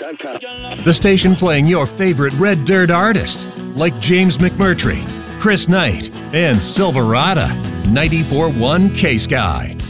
KSGO.com. The station playing your favorite Red Dirt artists, like James McMurtry, Chris Knight, and Silverado. 94.1 K-Sky.